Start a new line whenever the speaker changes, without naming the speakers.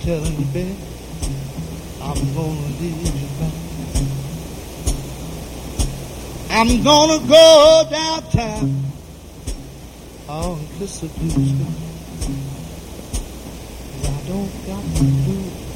telling you, baby, I'm gonna leave you back. I'm gonna go downtown on kiss a blue sky. I don't got to do